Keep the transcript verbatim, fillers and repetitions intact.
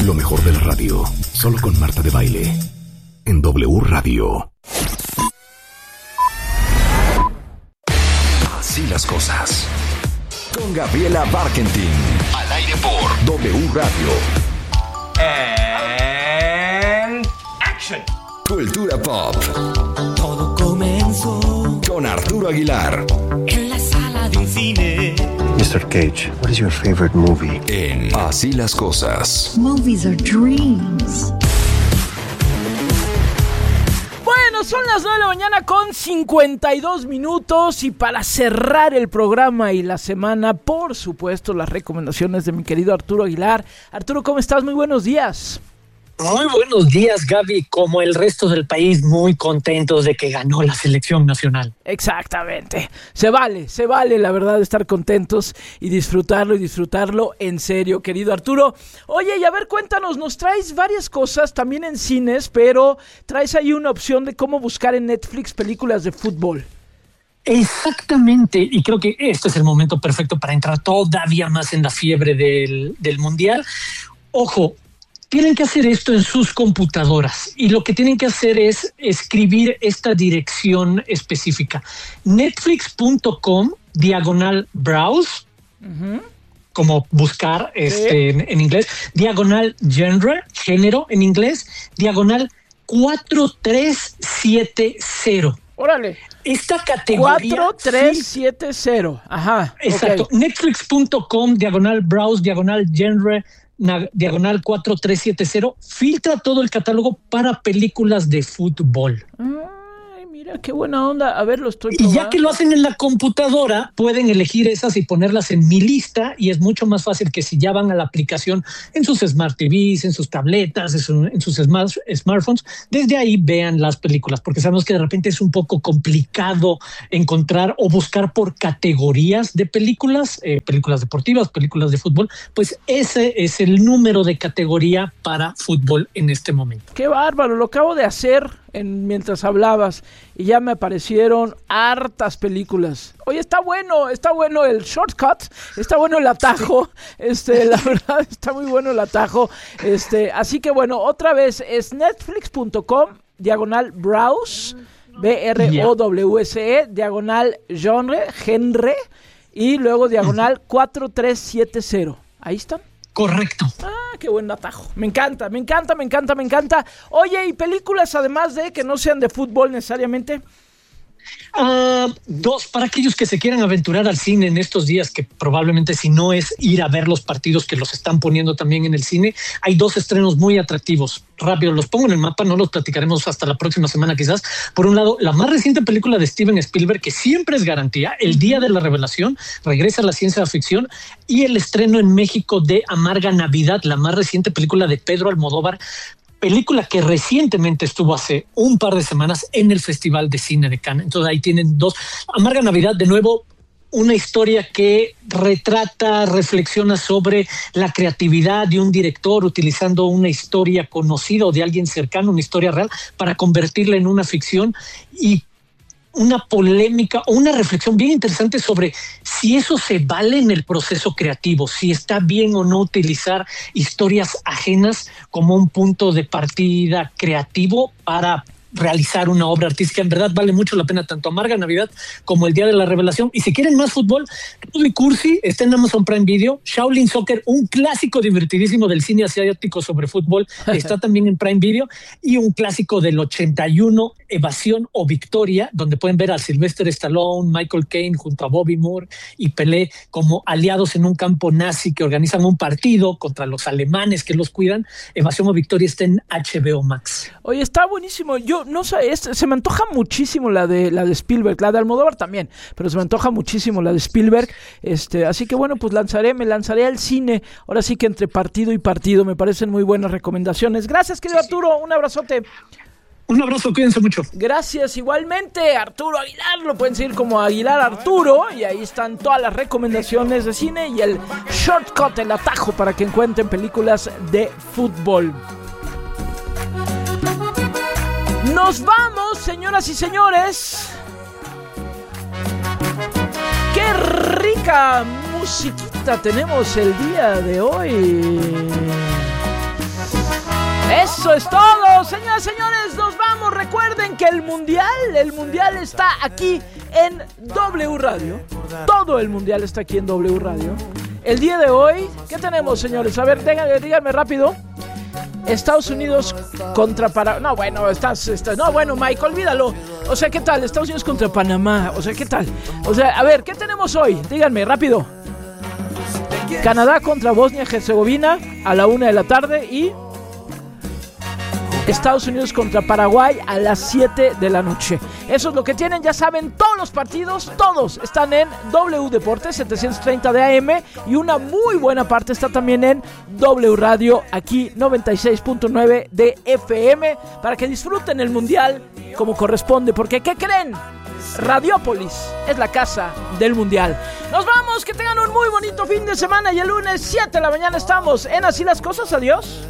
Lo mejor de la radio, solo con Marta de Baile, en W Radio. Así las cosas. Con Gabriela Barkentin. Al aire por W Radio. And action. Cultura pop. Todo comenzó Con Arturo Aguilar. en la sala de un cine. mister Cage, what is your favorite movie? En Así las cosas. Movies are dreams. Bueno, son las nueve de la mañana con cincuenta y dos minutos y para cerrar el programa y la semana, por supuesto, las recomendaciones de mi querido Arturo Aguilar. Arturo, ¿cómo estás? Muy buenos días. Muy buenos días, Gaby. Como el resto del país, muy contentos de que ganó la selección nacional. Exactamente. Se vale, se vale, la verdad, estar contentos y disfrutarlo y disfrutarlo en serio, querido Arturo. Oye, y a ver, cuéntanos, nos traes varias cosas también en cines, pero traes ahí una opción de cómo buscar en Netflix películas de fútbol. Exactamente, y creo que este es el momento perfecto para entrar todavía más en la fiebre del, del Mundial. Ojo, tienen que hacer esto en sus computadoras y lo que tienen que hacer es escribir esta dirección específica. Netflix.com diagonal browse, uh-huh. como buscar este, sí. en, en inglés, diagonal genre, género en inglés, diagonal cuatro tres siete cero. Órale. Esta categoría... cuatro tres siete cero. Ajá. Exacto. Okay. Netflix.com diagonal browse, diagonal genre, diagonal cuatro tres siete cero, filtra todo el catálogo para películas de fútbol. Ay, mira, qué buena onda. A ver, lo estoy probando. Y ya que lo hacen en la computadora, pueden elegir esas y ponerlas en mi lista, y es mucho más fácil que si ya van a la aplicación en sus Smart T Vs, en sus tabletas, en, su, en sus smart, smartphones, desde ahí vean las películas, porque sabemos que de repente es un poco complicado encontrar o buscar por categorías de películas, eh, películas deportivas, películas de fútbol. Pues ese es el número de categoría para fútbol en este momento. Qué bárbaro, lo acabo de hacer en, mientras hablabas y ya me aparecieron hartas películas. Oye, está bueno, está bueno el shortcut, está bueno el atajo, este, la verdad está muy bueno el atajo, este, así que bueno, otra vez es netflix.com diagonal browse, B R O W S E, diagonal genre, genre, y luego diagonal cuatro tres siete cero. Ahí están. Correcto. Ah, qué buen atajo. Me encanta, me encanta, me encanta, me encanta. Oye, ¿y películas además de que no sean de fútbol necesariamente? Uh, dos, para aquellos que se quieran aventurar al cine en estos días, que probablemente si no es ir a ver los partidos que los están poniendo también en el cine, hay dos estrenos muy atractivos. Rápido, los pongo en el mapa, no los platicaremos hasta la próxima semana quizás. Por un lado, la más reciente película de Steven Spielberg, que siempre es garantía, El Día de la Revelación, regresa a la ciencia ficción, y el estreno en México de Amarga Navidad, la más reciente película de Pedro Almodóvar, película que recientemente estuvo hace un par de semanas en el Festival de Cine de Cannes. Entonces ahí tienen dos. Amarga Navidad, de nuevo, una historia que retrata, reflexiona sobre la creatividad de un director utilizando una historia conocida o de alguien cercano, una historia real, para convertirla en una ficción, y una polémica o una reflexión bien interesante sobre si eso se vale en el proceso creativo, si está bien o no utilizar historias ajenas como un punto de partida creativo para realizar una obra artística. En verdad vale mucho la pena tanto Amarga Navidad como El Día de la Revelación. Y si quieren más fútbol, Rudy Cursi está en Amazon Prime Video. Shaolin Soccer, un clásico divertidísimo del cine asiático sobre fútbol, está también en Prime Video. Y un clásico del ochenta y uno, Evasión o Victoria, donde pueden ver a Sylvester Stallone, Michael Caine junto a Bobby Moore y Pelé como aliados en un campo nazi que organizan un partido contra los alemanes que los cuidan. Evasión o Victoria está en H B O Max. Oye, está buenísimo. Yo no sé, es, se me antoja muchísimo la de la de Spielberg, la de Almodóvar también, pero se me antoja muchísimo la de Spielberg, este, así que bueno, pues lanzaré, me lanzaré al cine, ahora sí que entre partido y partido. Me parecen muy buenas recomendaciones. Gracias, querido sí, sí. Arturo, un abrazote. Un abrazo, cuídense mucho. Gracias, igualmente, Arturo Aguilar, lo pueden seguir como Aguilar Arturo, y ahí están todas las recomendaciones de cine y el shortcut, el atajo para que encuentren películas de fútbol. Nos vamos, señoras y señores. ¡Qué rica musiquita tenemos el día de hoy! Eso es todo, señoras y señores, nos vamos. Recuerden que el mundial, el mundial está aquí en W Radio. Todo el mundial está aquí en W Radio. El día de hoy, ¿qué tenemos, señores? A ver, díganme, díganme rápido. Estados Unidos contra Panamá. No, bueno, estás, estás. No, bueno, Mike, olvídalo. O sea, ¿qué tal? Estados Unidos contra Panamá. O sea, ¿qué tal? O sea, a ver, ¿qué tenemos hoy? Díganme, rápido. Canadá contra Bosnia-Herzegovina a la una de la tarde y Estados Unidos contra Paraguay a las siete de la noche. Eso es lo que tienen, ya saben, todos los partidos, todos están en W Deportes setecientos treinta de A M y una muy buena parte está también en W Radio, aquí noventa y seis punto nueve de F M, para que disfruten el mundial como corresponde, porque ¿qué creen? Radiópolis es la casa del mundial. Nos vamos, que tengan un muy bonito fin de semana y el lunes siete de la mañana estamos en Así las Cosas. Adiós.